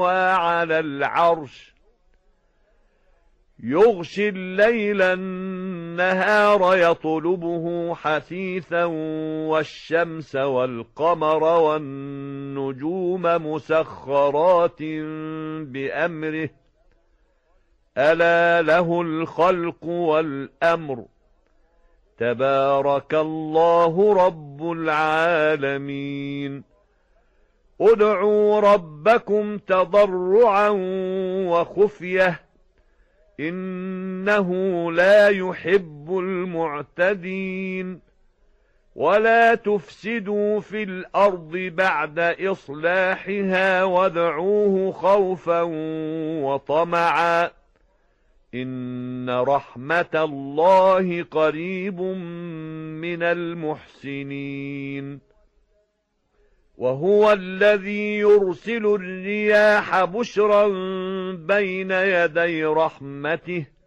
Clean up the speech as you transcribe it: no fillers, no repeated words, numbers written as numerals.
على العرش يغشي الليل النهار يطلبه حثيثا والشمس والقمر والنجوم مسخرات بأمره ألا له الخلق والأمر تبارك الله رب العالمين ادعوا ربكم تضرعا وخفية إنه لا يحب المعتدين ولا تفسدوا في الأرض بعد إصلاحها وادعوه خوفا وطمعا إن رحمة الله قريب من المحسنين وهو الذي يرسل الرياح بشرا بين يدي رحمته